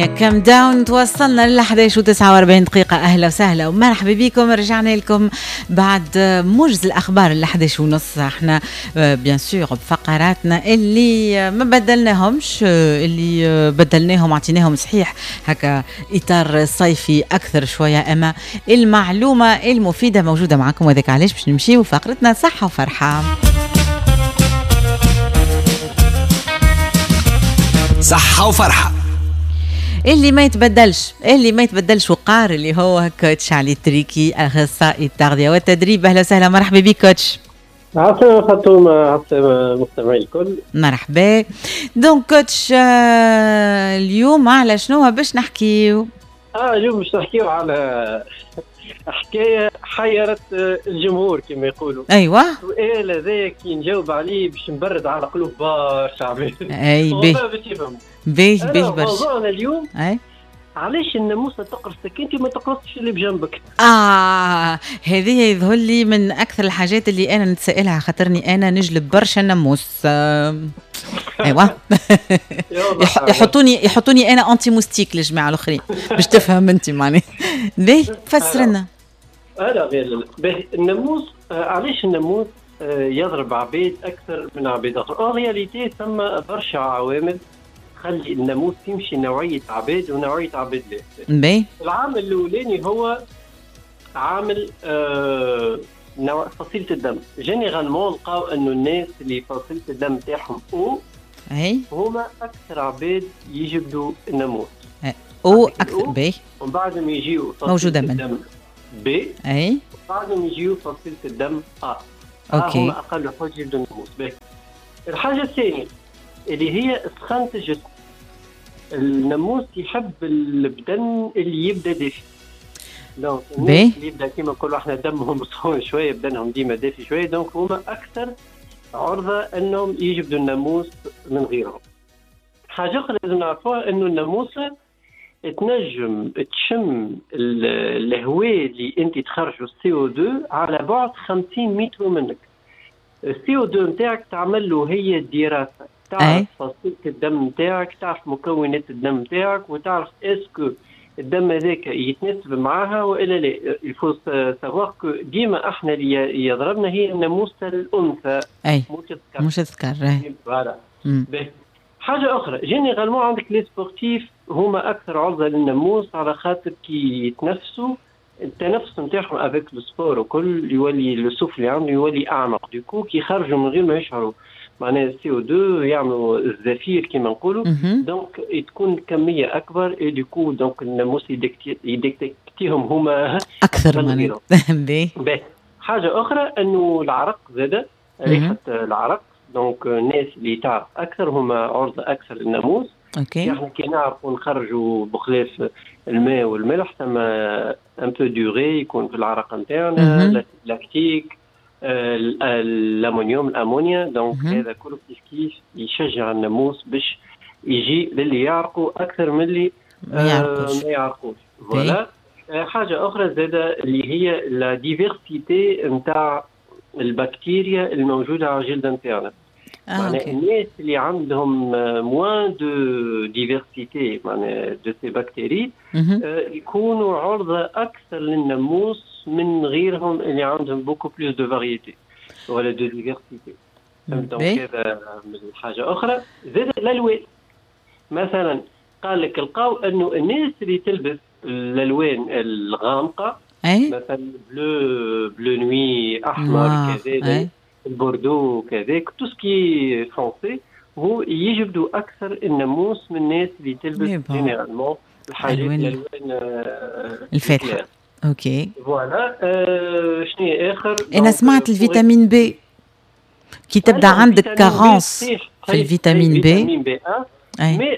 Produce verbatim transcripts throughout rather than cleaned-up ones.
كام داون توصلنا ل إحدى عشر وتسعة وأربعين دقيقة. أهلا وسهلا ومرحبا بكم. رجعنا لكم بعد موجز الأخبار ل إحدى عشر ونص. احنا بيان سور بفقراتنا اللي ما بدلناهمش، اللي بدلناهم عطيناهم صحيح هكا إطار صيفي أكثر شوية، أما المعلومة المفيدة موجودة معكم، وذاك علاش باش نمشيو فقرتنا صحة وفرحة. صحة وفرحة اللي ما يتبدلش اللي ما يتبدلش وقار، اللي هو كوتش علي تريكي، اخصائي التغذيه والتدريب. اهلا وسهلا مرحبا بك كوتش. عسلامة فاطمة، عسلامة مستمعي الكل. مرحبا. دونك كوتش، آه اليوم على شنو باش نحكيو؟ اه اليوم باش نحكيو على حكايه حيرت الجمهور كما يقولوا. ايوه، السؤال هذا كي نجاوب عليه باش نبرد على قلوب برشا عباد. اي بيه بيه بيه برشا. موضوعنا اليوم اي علاش الناموسه تقرصك انت ما تقرصش اللي بجنبك. اه هذه يظهر لي من اكثر الحاجات اللي انا نتسائلها، خاطرني انا نجلب برشا ناموس. آه. ايوه يحطوني يحطوني انا انتي موستيك للجماعه الاخرين باش تفهم انت معني. ليه فسر لنا. لا غير الناموس، علاش الناموس يضرب عباد اكثر من عباد اخرى؟ اون رياليتي ثم برشا عوامل خلي الناموس يمشي نوعيه عباد ونوعيه عباد لا. العامل الاولاني هو عامل آه نوع فصيله الدم. جينيرالمون نلقاو انه الناس اللي فصيله الدم تاعهم او اي هما اكثر عباد يجبدوا الناموس او اكثر بي، ومن بعدهم يجيو موجوده فصيله من الدم بي، اي ومن بعدهم يجيو فصيله الدم ا. اوكي، هما اقل حاجه يجبدوا الناموس. بي. الحاجه الثانيه اللي هي سخانه الجسم. الناموس يحب البدن اللي يبدا دافي. دونك الناس اللي يبدا كيما نقولوا احنا دمهم سخون شويه، بدنهم ديما دافي شويه، دونك هما اكثر عرضه انهم يجبدوا الناموس من غيرهم. حاجه اخرى لازم نعرفوها انه الناموسه تنجم تشم الهواء اللي انت تخرجه السي او اثنين على بعد خمسين متر منك. السي او اثنين نتاعك تعمل له هي الدراسه، تعرف فصيله الدم نتاعك، تعرف مكونات الدم نتاعك، وتعرف اسكو الدم هذاك يتناسب معاها والا لا. الفو سافوار كو ديما احنا اللي يضربنا هي الناموسه الانثى، اي مش الذكر. مش الذكر. فوالا. حاجه اخرى، جينيرالمون عندك لي سبورتيف هما اكثر عرضه للناموس، على خاطر كي يتنفسوا التنفس نتاعهم افيك لو سبور وكل يولي لو سوف اللي عنده يولي اعمق، ديكو كي يخرجوا من غير ما يشعروا معناها سي او اثنين يعملوا الزفير كما نقولوا، دونك تكون كميه اكبر اي ديكو دونك الناموس يديكتيهم هما اكثر من بي. حاجه اخرى انه العرق زاد، ريحه العرق، دونك الناس اللي تعرف اكثر هما عرضه اكثر للناموس. اوكي، احنا كي نعرفوا نخرجوا بخلاف الماء والملح ثم ان بو دوري يكون في العرق نتاعنا، لاكتيك، الامونيوم الامونيا، دونك هذا كله كيف كيف يشجع الناموس باش يجي للي يعرقوا اكثر من اللي ما يعرقوش. ما يعرقوش. فوالا. حاجه اخرى زاده اللي هي لا ديفيرسيتي نتاع البكتيريا الموجوده على الجلد نتاعنا. آه، معناها الناس اللي عندهم موان دو ديفيرسيتي معناها دو سي بكتيري آه يكونوا عرضه اكثر للناموس من غيرهم اللي عندهم بوكو بلوس دو فاريتي ولا دو ديفيرسيتي. دونك هذا من حاجه اخرى. زاد الالوان، مثلا قال لك لقاو انه الناس اللي تلبس الالوان الغامقه مثلا بلو بلو نوي احمر كذا البوردو كذاك تو سكي فرونسي، هو يجبدوا اكثر الناموس من الناس اللي تلبس جينيرالمون الحاجات الالوان الفاتحه. اوكي فوالا. آه شنو اخر؟ انا سمعت الفيتامين بي كي تبدا عندك كارونس في الفيتامين بي. فيتامين بي أي. مي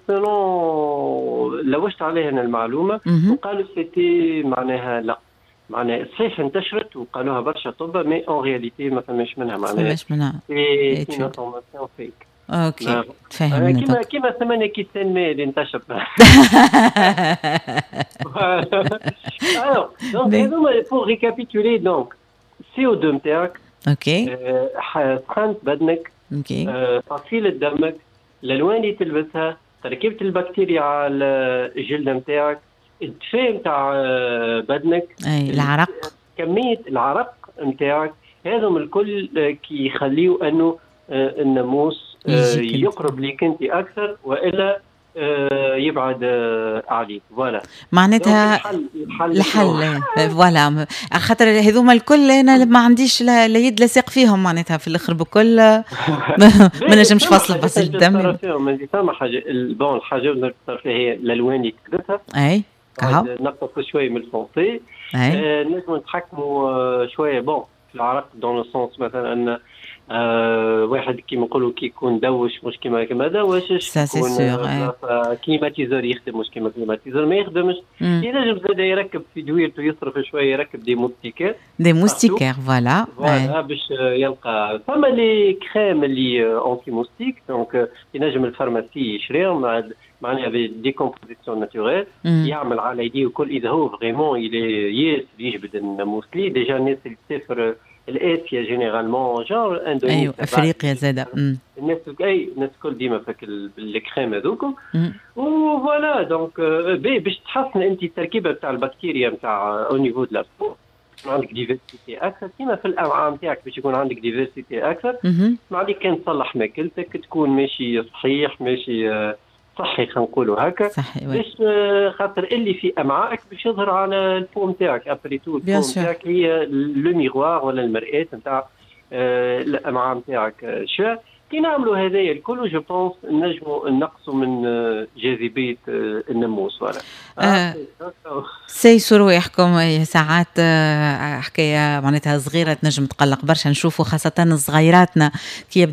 سلون لوجت عليها أنا المعلومه وقالوا سيتي معناها لا، معناها صحيح انتشرت وقالوها برشا طب، مي اون رياليتي ما فماش منها معناها فماش منها اي انفورماسيون فيك. اوكي تفهمنا. كيما كيما ثمانية كيسان ماء اللي انتشر. الوغ دونك هذوما بور ريكابيتولي، دونك سي او اثنين نتاعك، اوكي، سخانة بدنك، اوكي، فصيلة دمك، الالوان اللي تلبسها، تركيبة البكتيريا على الجلد نتاعك، الدفاء نتاع بدنك، اي العرق، كمية العرق نتاعك، هذم الكل كي يخليو انه الناموس يقرب ليك انت اكثر والا يبعد عليك. فوالا معناتها الحل, الحل فوالا خاطر هذوما الكل انا ما عنديش لا, لا يد لا ساق فيهم، معناتها في الاخر بكل ما نجمش فصل بس الدم. فما حاجه بون الحاجه اللي نتصرف فيها هي الالوان اللي كتبتها، اي كهو نقص شويه من الفونسي، نجم نتحكموا شويه بون في العرق دون سونس مثلا ان آه واحد كيما نقولوا كي يكون دوش مش كيما كيما دوشش، يكون كليماتيزور يخدم مش كيما كليماتيزور ما يخدمش، ينجم زاد يركب في دويرته يصرف شويه يركب دي موستيكات دي موستيكار فوالا فوالا باش يلقى. فما لي كريم اللي اونتي موستيك دونك ينجم الفارماسي يشريهم معناها ديكومبوزيسيون ناتوريل، يعمل على يديه وكل اذا هو فريمون ياس يجبد الناموس لي ديجا الناس اللي تسافر الاسيا جينيرالمون جور اندونيسيا ايوه افريقيا زاده الناس اي الناس الكل ديما فك الكريم هذوكم وفوالا دونك باش تحسن انت التركيبه تاع البكتيريا نتاع او نيفو دو لابو عندك ديفيرسيتي اكثر كيما في الامعاء نتاعك باش يكون عندك ديفيرسيتي اكثر. ما عليك كان تصلح ماكلتك تكون ماشي صحيح ماشي صحي خلينا نقولوا هكا باش خاطر اللي في امعائك باش يظهر على الفم تاعك ابري تو الفم تاعك هي لو ميغوار ولا المرآة نتاع الامعاء نتاعك. شا كي نعملوا هذايا الكل جو بونس نجموا نقصوا من جاذبيه الناموس. ولا آه سيسوا رواحكم ساعات آه حكايه معناتها صغيره تنجم تقلق برشا، نشوفوا خاصه صغيراتنا كي